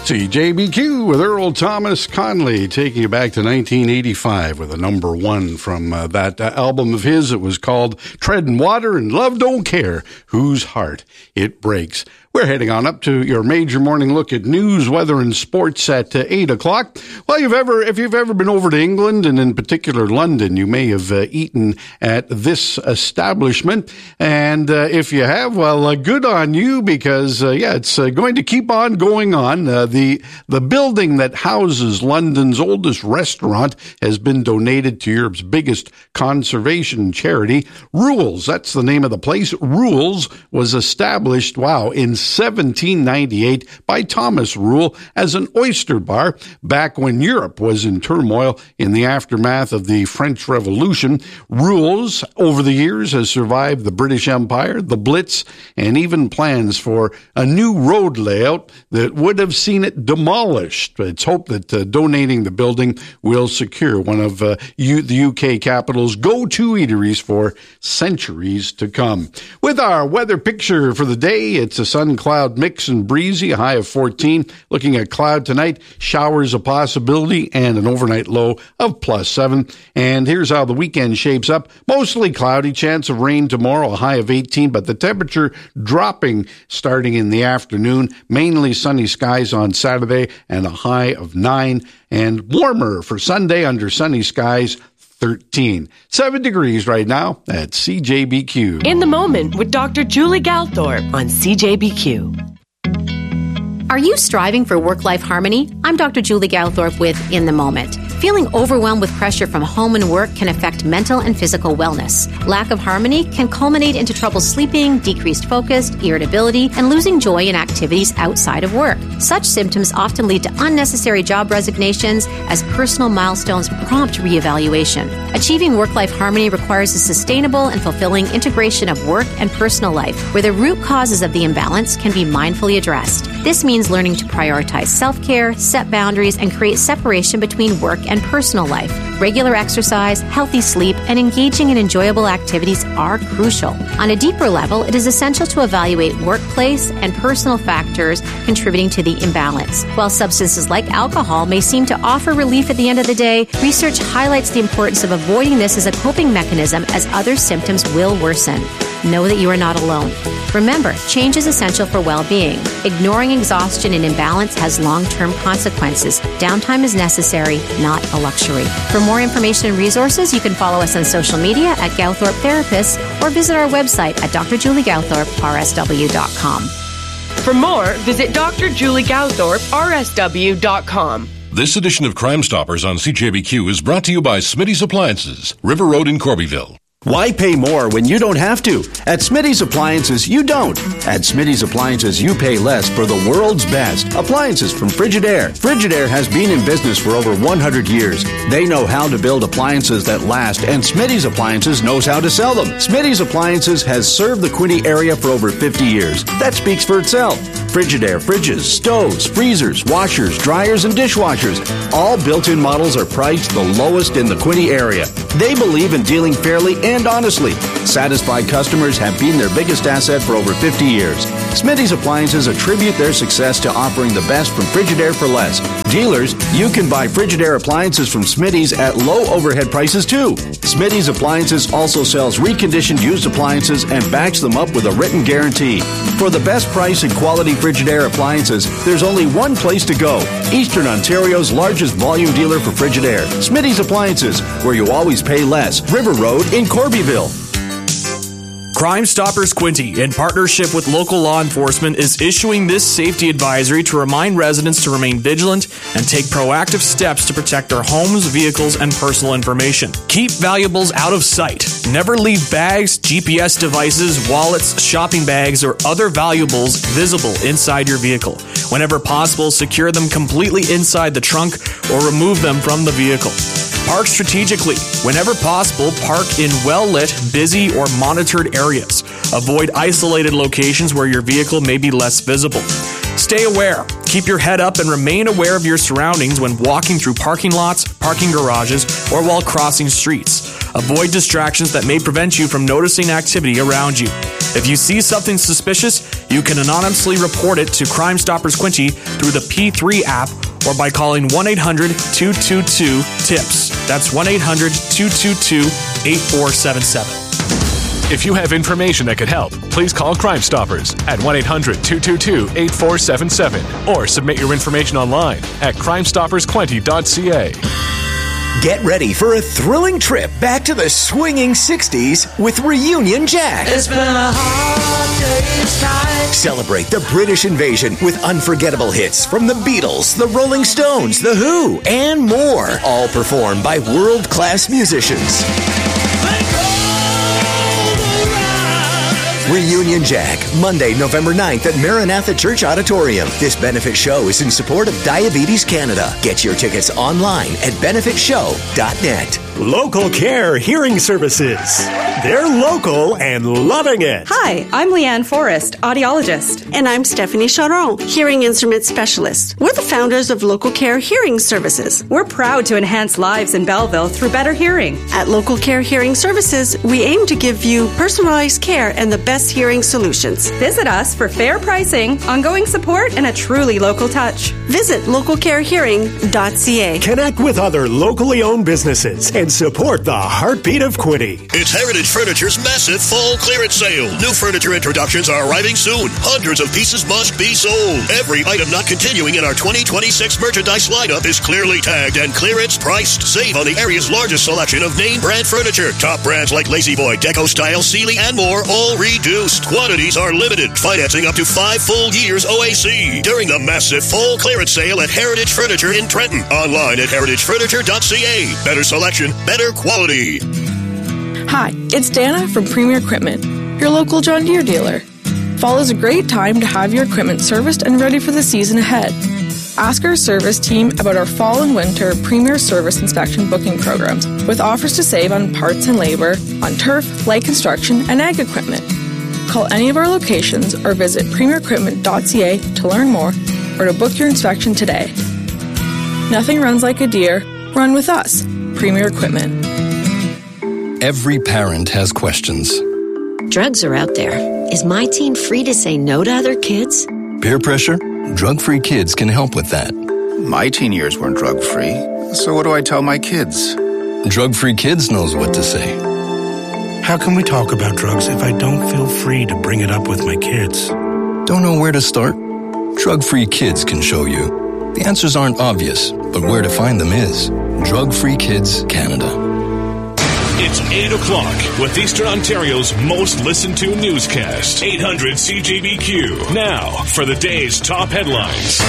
CJBQ with Earl Thomas Conley, taking you back to 1985 with a number one from that album of his. It was called Treadin' Water and Love Don't Care Whose Heart It Breaks. We're heading on up to your major morning look at news, weather, and sports at 8 o'clock. Well, if you've ever been over to England, and in particular London, you may have eaten at this establishment. And if you have, well, good on you, because, it's going to keep on going on. The building that houses London's oldest restaurant has been donated to Europe's biggest conservation charity, Rules. That's the name of the place. Rules was established, in 1798 by Thomas Rule as an oyster bar back when Europe was in turmoil in the aftermath of the French Revolution. Rules, over the years, has survived the British Empire, the Blitz, and even plans for a new road layout that would have seen it demolished. It's hoped that donating the building will secure one of the UK capital's go-to eateries for centuries to come. With our weather picture for the day, it's a sun-cloud mix and breezy, a high of 14. Looking at cloud tonight, showers a possibility, and an overnight low of +7. And here's how the weekend shapes up. Mostly cloudy, chance of rain tomorrow, a high of 18, but the temperature dropping starting in the afternoon. Mainly sunny skies on Saturday and a high of 9. And warmer for Sunday under sunny skies, 13. 7 degrees right now at CJBQ. In the Moment with Dr. Julie Galthorpe on CJBQ. Are you striving for work-life harmony? I'm Dr. Julie Galthorpe with In the Moment. Feeling overwhelmed with pressure from home and work can affect mental and physical wellness. Lack of harmony can culminate into trouble sleeping, decreased focus, irritability, and losing joy in activities outside of work. Such symptoms often lead to unnecessary job resignations as personal milestones prompt reevaluation. Achieving work-life harmony requires a sustainable and fulfilling integration of work and personal life, where the root causes of the imbalance can be mindfully addressed. This means learning to prioritize self-care, set boundaries, and create separation between work and personal life. Regular exercise, healthy sleep, and engaging in enjoyable activities are crucial. On a deeper level, it is essential to evaluate workplace and personal factors contributing to the imbalance. While substances like alcohol may seem to offer relief at the end of the day, research highlights the importance of avoiding this as a coping mechanism, as other symptoms will worsen. Know that you are not alone. Remember, change is essential for well-being. Ignoring exhaustion and imbalance has long-term consequences. Downtime is necessary, not a luxury. For more information and resources, you can follow us on social media at Galthorpe Therapists or visit our website at drjuliegalthorpe.rsw.com. For more, visit drjuliegalthorpe.rsw.com. This edition of Crime Stoppers on CJBQ is brought to you by Smitty's Appliances, River Road in Corbyville. Why pay more when you don't have to? At Smitty's Appliances, you don't. At Smitty's Appliances, you pay less for the world's best. Appliances from Frigidaire. Frigidaire has been in business for over 100 years. They know how to build appliances that last, and Smitty's Appliances knows how to sell them. Smitty's Appliances has served the Quinte area for over 50 years. That speaks for itself. Frigidaire fridges, stoves, freezers, washers, dryers, and dishwashers. All built-in models are priced the lowest in the Quinte area. They believe in dealing fairly and honestly. Satisfied customers have been their biggest asset for over 50 years. Smitty's Appliances attribute their success to offering the best from Frigidaire for less. Dealers, you can buy Frigidaire appliances from Smitty's at low overhead prices too. Smitty's Appliances also sells reconditioned used appliances and backs them up with a written guarantee. For the best price and quality Frigidaire appliances, there's only one place to go. Eastern Ontario's largest volume dealer for Frigidaire. Smitty's Appliances, where you always pay less. River Road in Corbyville. Crime Stoppers Quinte, in partnership with local law enforcement, is issuing this safety advisory to remind residents to remain vigilant and take proactive steps to protect their homes, vehicles, and personal information. Keep valuables out of sight. Never leave bags, GPS devices, wallets, shopping bags, or other valuables visible inside your vehicle. Whenever possible, secure them completely inside the trunk or remove them from the vehicle. Park strategically. Whenever possible, park in well-lit, busy, or monitored areas. Avoid isolated locations where your vehicle may be less visible. Stay aware. Keep your head up and remain aware of your surroundings when walking through parking lots, parking garages, or while crossing streets. Avoid distractions that may prevent you from noticing activity around you. If you see something suspicious, you can anonymously report it to Crime Stoppers Quinte through the P3 app or by calling 1-800-222-TIPS. That's 1-800-222-8477. If you have information that could help, please call Crime Stoppers at 1-800-222-8477 or submit your information online at crimestoppersquinte.ca. Get ready for a thrilling trip back to the swinging 60s with Reunion Jack. It's been a hard day's night. Celebrate the British invasion with unforgettable hits from the Beatles, the Rolling Stones, The Who, and more. All performed by world-class musicians. Reunion Jack, Monday, November 9th at Maranatha Church Auditorium. This benefit show is in support of Diabetes Canada. Get your tickets online at benefitshow.net. Local Care Hearing Services. They're local and loving it. Hi, I'm Leanne Forrest, audiologist. And I'm Stephanie Charon, hearing instrument specialist. We're the founders of Local Care Hearing Services. We're proud to enhance lives in Belleville through better hearing. At Local Care Hearing Services, we aim to give you personalized care and the best hearing solutions. Visit us for fair pricing, ongoing support, and a truly local touch. Visit localcarehearing.ca. Connect with other locally owned businesses and support the heartbeat of Quinte. It's Heritage Furniture's massive fall clearance sale. New furniture introductions are arriving soon. Hundreds of pieces must be sold. Every item not continuing in our 2026 merchandise lineup is clearly tagged and clearance priced. Save on the area's largest selection of name brand furniture. Top brands like Lazy Boy, Deco Style, Sealy, and more, all reduced. Quantities are limited. Financing up to 5 full years OAC. During the massive fall clearance sale at Heritage Furniture in Trenton. Online at heritagefurniture.ca. Better selection, better quality. Hi, it's Dana from Premier Equipment, your local John Deere dealer. Fall is a great time to have your equipment serviced and ready for the season ahead. Ask our service team about our fall and winter Premier Service Inspection booking programs with offers to save on parts and labor, on turf, light construction, and ag equipment. Call any of our locations or visit premierequipment.ca to learn more or to book your inspection today. Nothing runs like a Deere. Run with us. Premier Equipment. Every parent has questions. Drugs are out there. Is my teen free to say no to other kids? Peer pressure? Drug-free kids can help with that. My teen years weren't drug-free, so what do I tell my kids? Drug-free Kids knows what to say. How can we talk about drugs if I don't feel free to bring it up with my kids? Don't know where to start? Drug-free Kids can show you. The answers aren't obvious, but where to find them is. Drug-Free Kids Canada. It's 8 o'clock with Eastern Ontario's most listened to newscast. 800 CJBQ. Now for the day's top headlines.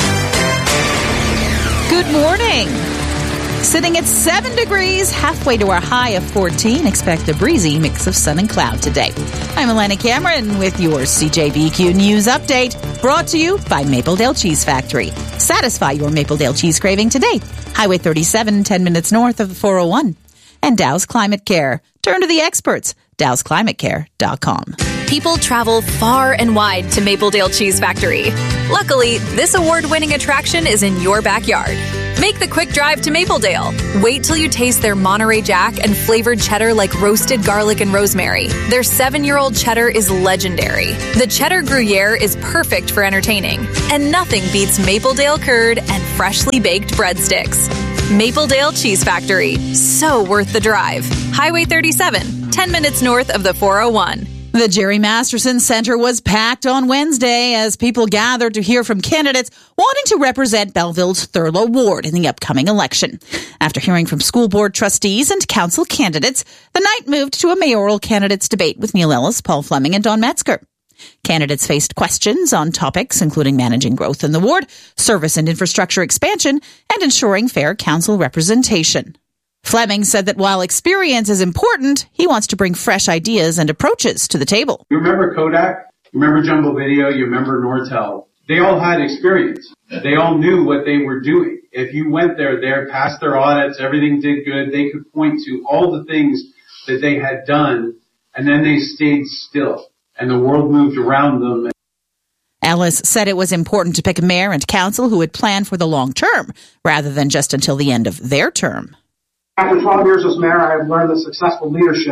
Good morning. Sitting at 7 degrees, halfway to our high of 14. Expect a breezy mix of sun and cloud today. I'm Elena Cameron with your CJBQ News Update, brought to you by Mapledale Cheese Factory. Satisfy your Mapledale cheese craving today. Highway 37, 10 minutes north of the 401. And Dow's Climate Care. Turn to the experts. Dow'sClimateCare.com. People travel far and wide to Mapledale Cheese Factory. Luckily, this award-winning attraction is in your backyard. Make the quick drive to Mapledale. Wait till you taste their Monterey Jack and flavored cheddar like roasted garlic and rosemary. Their 7-year-old cheddar is legendary. The cheddar Gruyere is perfect for entertaining. And nothing beats Mapledale curd and freshly baked breadsticks. Mapledale Cheese Factory. So worth the drive. Highway 37, 10 minutes north of the 401. The Jerry Masterson Center was packed on Wednesday as people gathered to hear from candidates wanting to represent Belleville's Thurlow Ward in the upcoming election. After hearing from school board trustees and council candidates, the night moved to a mayoral candidates debate with Neil Ellis, Paul Fleming, and Don Metzger. Candidates faced questions on topics including managing growth in the ward, service and infrastructure expansion, and ensuring fair council representation. Fleming said that while experience is important, he wants to bring fresh ideas and approaches to the table. You remember Kodak? You remember Jumbo Video? You remember Nortel? They all had experience. They all knew what they were doing. If you went there, passed their audits, everything did good, they could point to all the things that they had done, and then they stayed still. And the world moved around them. Ellis said it was important to pick a mayor and council who would plan for the long term, rather than just until the end of their term. After 12 years as mayor, I have learned that successful leadership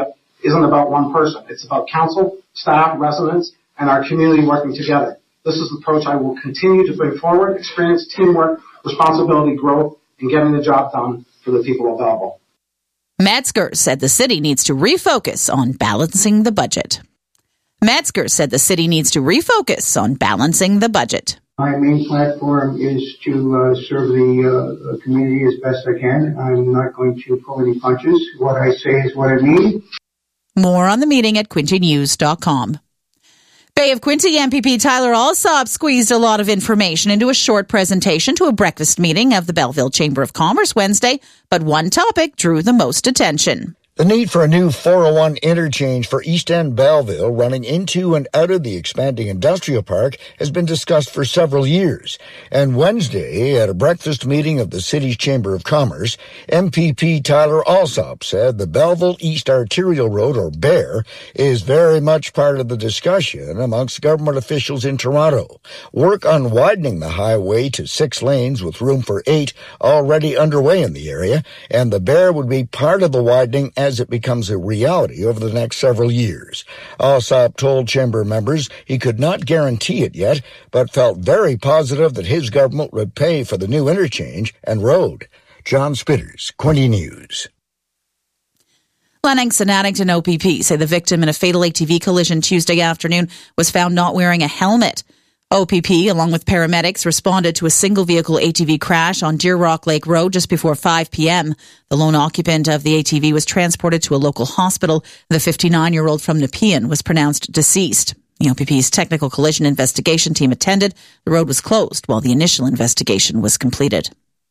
isn't about one person. It's about council, staff, residents, and our community working together. This is the approach I will continue to bring forward: experience, teamwork, responsibility, growth, and getting the job done for the people of Belleville. Metzger said the city needs to refocus on balancing the budget. Metzger said the city needs to refocus on balancing the budget. My main platform is to serve the community as best I can. I'm not going to pull any punches. What I say is what I mean. More on the meeting at quintynews.com. Bay of Quinte MPP Tyler Alsop squeezed a lot of information into a short presentation to a breakfast meeting of the Belleville Chamber of Commerce Wednesday, but one topic drew the most attention. The need for a new 401 interchange for East End Belleville running into and out of the expanding industrial park has been discussed for several years. And Wednesday, at a breakfast meeting of the city's Chamber of Commerce, MPP Tyler Alsop said the Belleville East Arterial Road, or BEAR, is very much part of the discussion amongst government officials in Toronto. Work on widening the highway to 6 lanes with room for 8 already underway in the area, and the BEAR would be part of the widening as it becomes a reality over the next several years. Alsop told Chamber members he could not guarantee it yet, but felt very positive that his government would pay for the new interchange and road. John Spitters, Quinte News. Lennox and Addington OPP say the victim in a fatal ATV collision Tuesday afternoon was found not wearing a helmet. OPP, along with paramedics, responded to a single-vehicle ATV crash on Deer Rock Lake Road just before 5 p.m. The lone occupant of the ATV was transported to a local hospital. The 59-year-old from Nepean was pronounced deceased. The OPP's technical collision investigation team attended. The road was closed while the initial investigation was completed.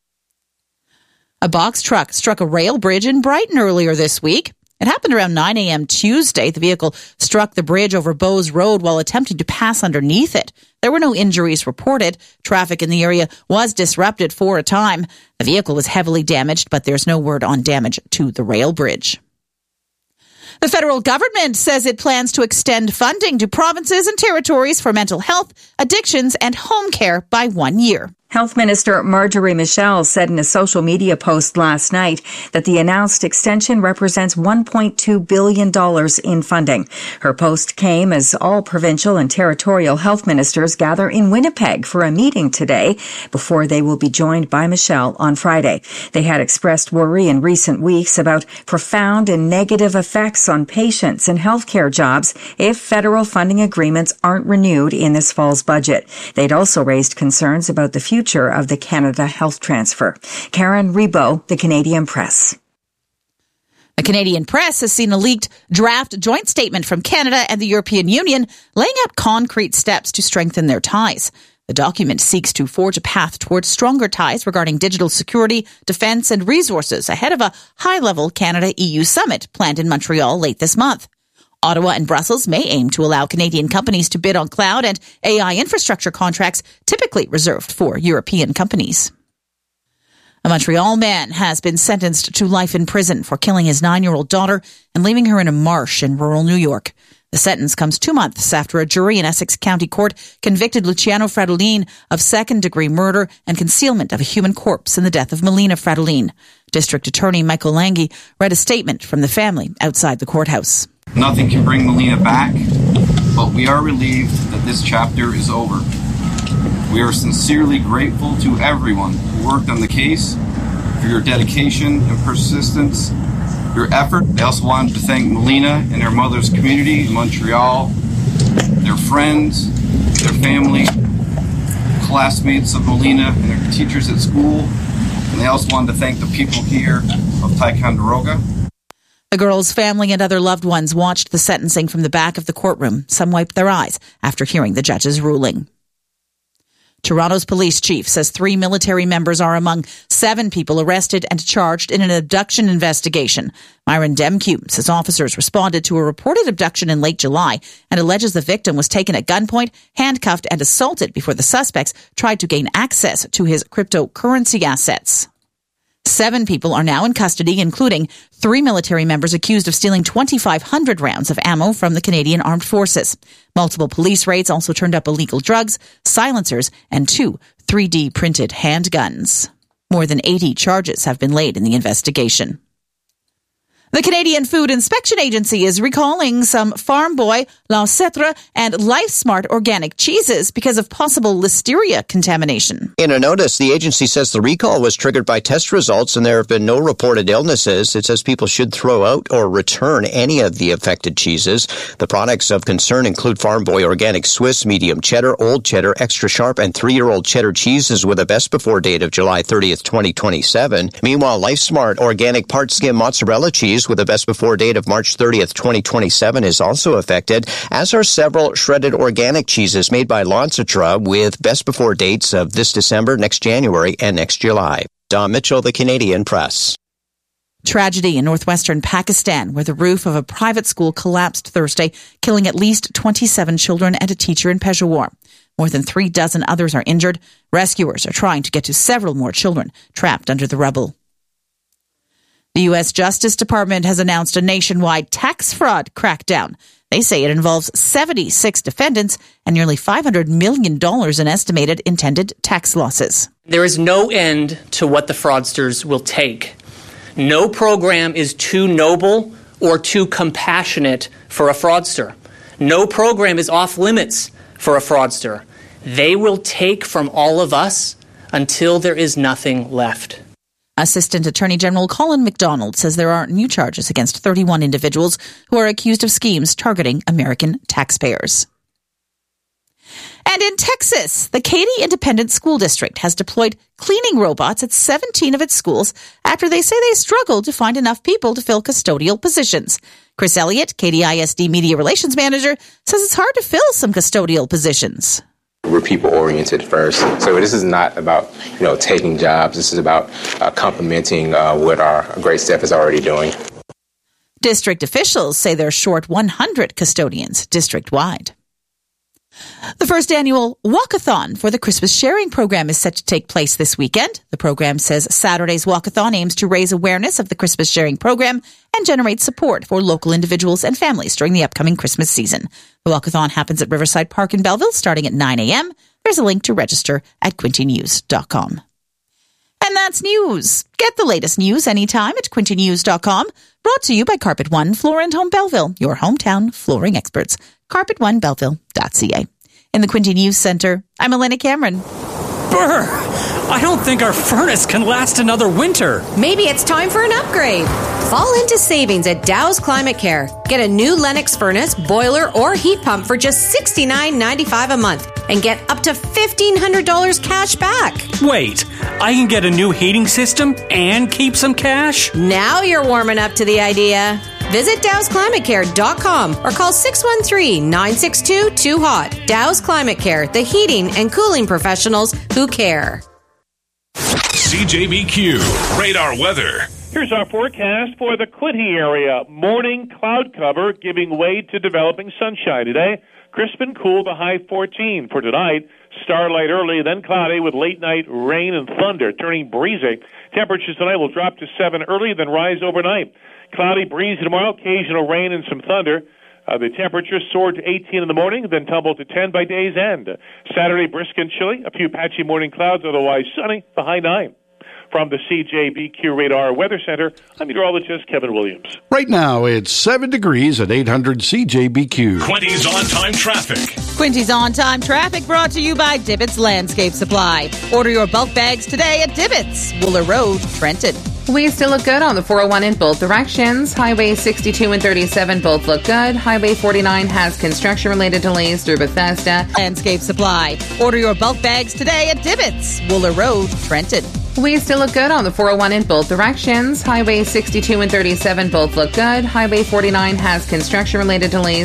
A box truck struck a rail bridge in Brighton earlier this week. It happened around 9 a.m. Tuesday. The vehicle struck the bridge over Bowes Road while attempting to pass underneath it. There were no injuries reported. Traffic in the area was disrupted for a time. The vehicle was heavily damaged, but there's no word on damage to the rail bridge. The federal government says it plans to extend funding to provinces and territories for mental health, addictions, and home care by 1 year. Health Minister Marjorie Michel said in a social media post last night that the announced extension represents $1.2 billion in funding. Her post came as all provincial and territorial health ministers gather in Winnipeg for a meeting today before they will be joined by Michel on Friday. They had expressed worry in recent weeks about profound and negative effects on patients and healthcare jobs if federal funding agreements aren't renewed in this fall's budget. They'd also raised concerns about the future of the Canada Health Transfer. Karen Rebo, The Canadian Press. The Canadian Press has seen a leaked draft joint statement from Canada and the European Union laying out concrete steps to strengthen their ties. The document seeks to forge a path towards stronger ties regarding digital security, defense, and resources ahead of a high-level Canada-EU summit planned in Montreal late this month. Ottawa and Brussels may aim to allow Canadian companies to bid on cloud and AI infrastructure contracts typically reserved for European companies. A Montreal man has been sentenced to life in prison for killing his 9-year-old daughter and leaving her in a marsh in rural New York. The sentence comes 2 months after a jury in Essex County Court convicted Luciano Fratellin of second-degree murder and concealment of a human corpse in the death of Melina Fratellin. District Attorney Michael Lange read a statement from the family outside the courthouse. Nothing can bring Melina back, but we are relieved that this chapter is over. We are sincerely grateful to everyone who worked on the case for your dedication and persistence, your effort. I also wanted to thank Melina and her mother's community in Montreal, their friends, their family, classmates of Melina and her teachers at school, and I also wanted to thank the people here of Ticonderoga. The girl's family and other loved ones watched the sentencing from the back of the courtroom. Some wiped their eyes after hearing the judge's ruling. Toronto's police chief says 3 military members are among 7 people arrested and charged in an abduction investigation. Myron Demke says officers responded to a reported abduction in late July and alleges the victim was taken at gunpoint, handcuffed, and assaulted before the suspects tried to gain access to his cryptocurrency assets. 7 people are now in custody, including 3 military members accused of stealing 2,500 rounds of ammo from the Canadian Armed Forces. Multiple police raids also turned up illegal drugs, silencers, and 2 3D printed handguns. More than 80 charges have been laid in the investigation. The Canadian Food Inspection Agency is recalling some Farm Boy, L'Ancêtre, and LifeSmart organic cheeses because of possible listeria contamination. In a notice, the agency says the recall was triggered by test results and there have been no reported illnesses. It says people should throw out or return any of the affected cheeses. The products of concern include Farm Boy organic Swiss, medium cheddar, old cheddar, extra sharp, and 3-year-old cheddar cheeses with a best before date of July 30th, 2027. Meanwhile, LifeSmart organic part skim mozzarella cheese with a best before date of March 30th, 2027 is also affected, as are several shredded organic cheeses made by L'Ancêtre with best before dates of this December, next January, and next July. Don Mitchell, The Canadian Press. Tragedy in northwestern Pakistan, where the roof of a private school collapsed Thursday, killing at least 27 children and a teacher in Peshawar. More than 36 others are injured. Rescuers are trying to get to several more children trapped under the rubble. The U.S. Justice Department has announced a nationwide tax fraud crackdown. They say it involves 76 defendants and nearly $500 million in estimated intended tax losses. There is no end to what the fraudsters will take. No program is too noble or too compassionate for a fraudster. No program is off limits for a fraudster. They will take from all of us until there is nothing left. Assistant Attorney General Colin McDonald says there are new charges against 31 individuals who are accused of schemes targeting American taxpayers. And in Texas, the Katy Independent School District has deployed cleaning robots at 17 of its schools after they say they struggled to find enough people to fill custodial positions. Chris Elliott, Katy ISD Media Relations Manager, says it's hard to fill some custodial positions. We're people-oriented first, so this is not about taking jobs. This is about complementing what our great staff is already doing. District officials say they're short 100 custodians district-wide. The first annual Walkathon for the Christmas Sharing Program is set to take place this weekend. The program says Saturday's Walkathon aims to raise awareness of the Christmas Sharing Program and generate support for local individuals and families during the upcoming Christmas season. The Walkathon happens at Riverside Park in Belleville starting at 9 a.m. There's a link to register at quintynews.com. And that's news. Get the latest news anytime at quintynews.com. Brought to you by Carpet One Floor and Home Belleville, your hometown flooring experts. CarpetOneBelleville.ca. In the Quinty News Center, I'm Elena Cameron. Brr! I don't think our furnace can last another winter. Maybe it's time for an upgrade. Fall into savings at Dow's Climate Care. Get a new Lennox furnace, boiler, or heat pump for just $69.95 a month and get up to $1,500 cash back. Wait, I can get a new heating system and keep some cash? Now you're warming up to the idea. Visit DowsClimateCare.com or call 613-962-2HOT. Dow's Climate Care, the heating and cooling professionals who care. CJBQ Radar Weather. Here's our forecast for the Quinty area. Morning cloud cover giving way to developing sunshine today. Crisp and cool, the high 14. For tonight, starlight early, then cloudy with late night rain and thunder, turning breezy. Temperatures tonight will drop to 7 early, then rise overnight. Cloudy, breezy tomorrow, occasional rain and some thunder. The temperature soared to 18 in the morning, then tumbled to 10 by day's end. Saturday, brisk and chilly. A few patchy morning clouds, otherwise sunny, the high 9. From the CJBQ Radar Weather Center, I'm meteorologist Kevin Williams. Right now, it's 7 degrees at 800 CJBQ. Quinty's on-time traffic. Quinty's on-time traffic brought to you by Dibbits Landscape Supply. Order your bulk bags today at Dibbits, Wooler Road, Trenton. We still look good on the 401 in both directions. Highway 62 and 37 both look good. Highway 49 has construction-related delays through Bethesda. Landscape Supply. Order your bulk bags today at Dibbits, Wooler Road, Trenton. We still look good on the 401 in both directions. Highway 62 and 37 both look good. Highway 49 has construction-related delays